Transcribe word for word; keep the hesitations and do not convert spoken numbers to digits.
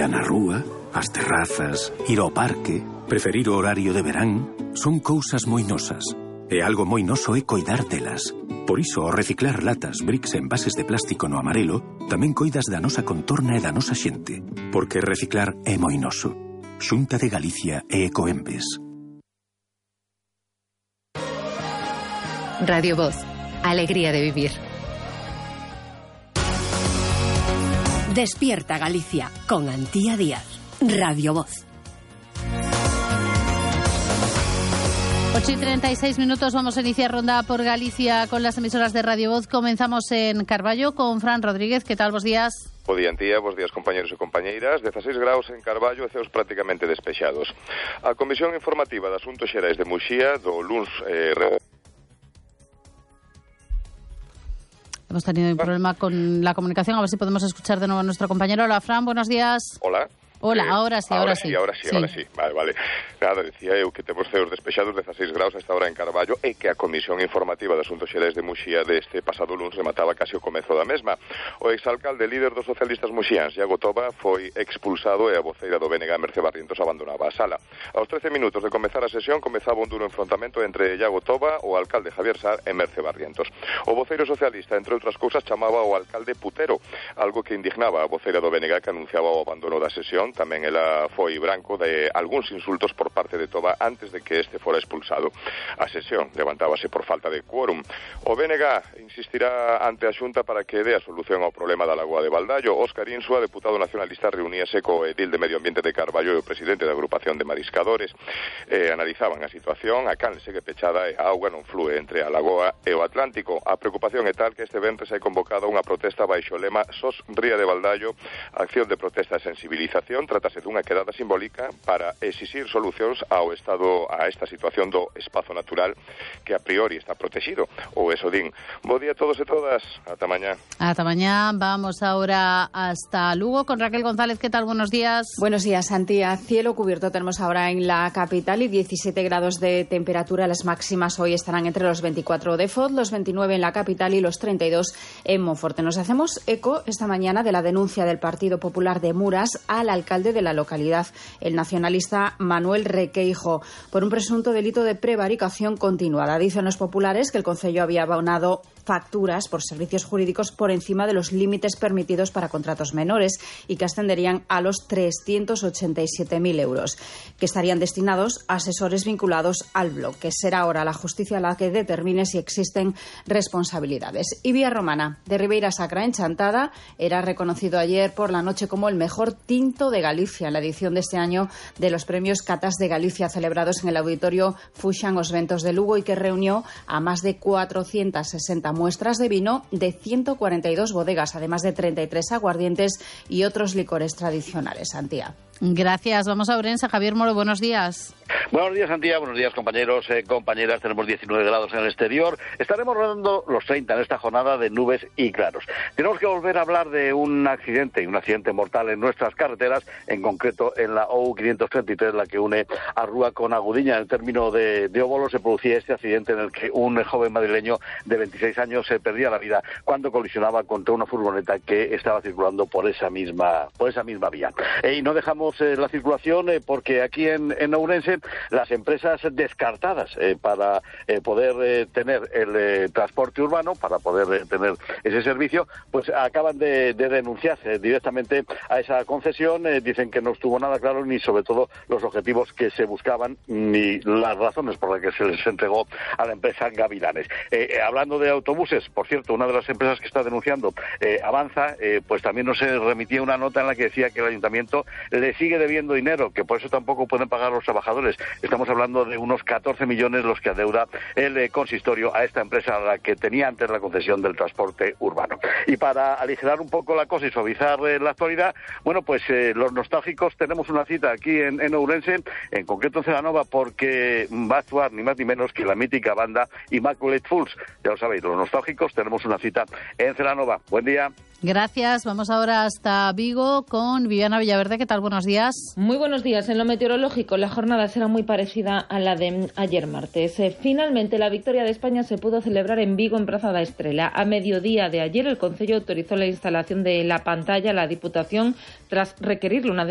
comida na rúa, as terrazas, ir ao parque, preferir o horario de verán, son cousas moi nosas. E algo moi noso é coidar delas. Por iso, ao reciclar latas, bricks e envases de plástico no amarelo, tamén coidas da nosa contorna e da nosa xente. Porque reciclar é moi noso. Xunta de Galicia e Ecoembes. Radio Voz. Alegría de vivir. Despierta Galicia con Antía Díaz. Radio Voz. ocho y treinta y seis minutos, vamos a iniciar ronda por Galicia con las emisoras de Radio Voz. Comenzamos en Carballo con Fran Rodríguez. ¿Qué tal? Bos días. Bo día, Antía, bos días, compañeros e compañeiras. dezaseis graus en Carballo e ceos prácticamente despexados. A Comisión Informativa de Asuntos Xerais de Muxía do luns... Eh, Hemos tenido un problema con la comunicación, a ver si podemos escuchar de nuevo a nuestro compañero. Hola, Fran, buenos días. Hola. Hola, eh, ahora sí, ahora, ahora sí. sí. Ahora sí, sí, ahora sí. Vale, vale. Nada, decía eu que temos ceos despexados dezaseis graus a esta hora en Carballo e que a Comisión Informativa de Asuntos Xerais de Muxía deste pasado luns remataba casi o comezo da mesma. O exalcalde líder dos socialistas muxiáns, Iago Toba, foi expulsado e a voceira do B N G, Merce Barrientos, abandonaba a sala. Aos trece minutos de comezar a sesión comezaba un duro enfrontamento entre Iago Toba, o alcalde Javier Sar e Merce Barrientos. O voceiro socialista, entre outras cousas, chamaba ao alcalde putero, algo que indignaba a voceira do B N G, que anunciaba o abandono da sesión. Tamén ela foi branco de algúns insultos por parte de Toba antes de que este fora expulsado. A sesión levantábase por falta de quórum. O B N G insistirá ante a Xunta para que dé a solución ao problema da lagoa de Baldaio. Óscar Insua, deputado nacionalista, reuníase co edil de Medio Ambiente de Carballo e o presidente da agrupación de mariscadores. Eh, analizaban a situación, a can segue pechada e a auga non flúe entre a lagoa e o Atlántico. A preocupación é tal que este venres hai convocado unha protesta baixo o lema Sos Ría de Baldaio, acción de protesta e sensibilización. Trátase dunha quedada simbólica para exixir solucións ao estado a esta situación do espazo natural que a priori está protegido, ou eso din. Bo día a todos e todas, ata mañá. Ata mañá, vamos ahora hasta Lugo con Raquel González. ¿Qué tal? Buenos días. Buenos días, Antía. Cielo cubierto tenemos ahora en la capital y diecisiete grados de temperatura. Las máximas hoy estarán entre los veinticuatro de Foz, los veintinueve en la capital y los treinta y dos en Monforte. Nos hacemos eco esta mañana de la denuncia del Partido Popular de Muras al alcalde de la localidad, el nacionalista Manuel Requeijo, por un presunto delito de prevaricación continuada. Dicen los populares que el concello había abonado facturas por servicios jurídicos por encima de los límites permitidos para contratos menores y que ascenderían a los trescientos ochenta y siete mil euros, que estarían destinados a asesores vinculados al bloque. Será ahora la justicia la que determine si existen responsabilidades. Y Vía Romana, de Ribeira Sacra en Chantada, era reconocido ayer por la noche como el mejor tinto de Galicia en la edición de este año de los premios Catas de Galicia, celebrados en el auditorio Fuxan Os Ventos de Lugo y que reunió a más de cuatrocientas sesenta muestras de vino de ciento cuarenta y dos bodegas, además de treinta y tres aguardientes y otros licores tradicionales. Antía. Gracias. Vamos a Ourense. Javier Moro, buenos días. Buenos días, Antía. Buenos días, compañeros, eh, compañeras. Tenemos diecinueve grados en el exterior. Estaremos rodando los treinta en esta jornada de nubes y claros. Tenemos que volver a hablar de un accidente, un accidente mortal en nuestras carreteras, en concreto en la O U quinientos treinta y tres, la que une a Rúa con Agudiña. En el término de, de Óbolo se producía este accidente en el que un joven madrileño de veintiséis años se perdía la vida cuando colisionaba contra una furgoneta que estaba circulando por esa misma, por esa misma vía. Eh, y no dejamos eh, la circulación eh, porque aquí en, en Ourense las empresas descartadas eh, para eh, poder eh, tener el eh, transporte urbano, para poder eh, tener ese servicio, pues acaban de, de denunciar eh, directamente a esa concesión. Eh, dicen que no estuvo nada claro ni sobre todo los objetivos que se buscaban ni las razones por las que se les entregó a la empresa Gavilanes. Eh, eh, hablando de autobuses, por cierto, una de las empresas que está denunciando, eh, Avanza, eh, pues también nos remitía una nota en la que decía que el ayuntamiento le sigue debiendo dinero, que por eso tampoco pueden pagar los trabajadores. Estamos hablando de unos catorce millones los que adeuda el eh, consistorio a esta empresa, a la que tenía antes la concesión del transporte urbano. Y para aligerar un poco la cosa y suavizar eh, la actualidad, bueno, pues eh, los nostálgicos tenemos una cita aquí en, en Ourense, en concreto en Celanova, porque va a actuar ni más ni menos que la mítica banda Immaculate Fools. Ya lo sabéis, los nostálgicos tenemos una cita en Celanova. Buen día. Gracias. Vamos ahora hasta Vigo con Viviana Villaverde. ¿Qué tal? Buenos días. Muy buenos días. En lo meteorológico, la jornada será muy parecida a la de ayer martes. Eh, finalmente, la victoria de España se pudo celebrar en Vigo, en Praza da Estrela. A mediodía de ayer, el Concello autorizó la instalación de la pantalla a la Diputación tras requerirle una